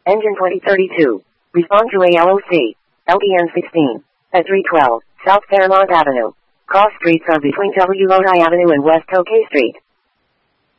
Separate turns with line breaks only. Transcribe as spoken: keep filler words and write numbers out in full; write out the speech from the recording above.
Engine twenty thirty-two. Respond to A L O C. L D N sixteen. At three twelve, South Fairmont Avenue. Cross streets are between W. Lodi Avenue and West Tokay Street.